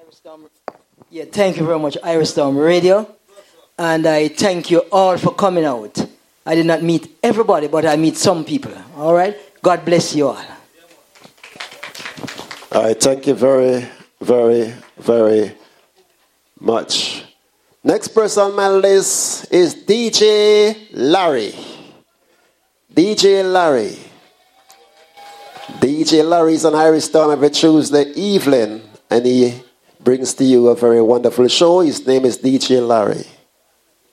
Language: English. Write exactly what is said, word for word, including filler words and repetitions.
Yeah, thank you very much, Iris Storm Radio. And I thank you all for coming out. I did not meet everybody, but I meet some people. All right? God bless you all. All right, thank you very, very, very much. Next person on my list is D J Larry. D J Larry. D J Larry is on Irish Town every Tuesday evening, and he brings to you a very wonderful show. His name is D J Larry.